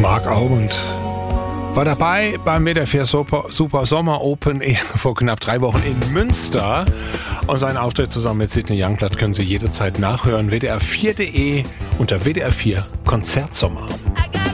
Marc Aubend war dabei beim WDR 4 Super Sommer Open Air vor knapp 3 Wochen in Münster. Und seinen Auftritt zusammen mit Sidney Youngblood können Sie jederzeit nachhören. WDR4.de unter WDR 4 Konzertsommer.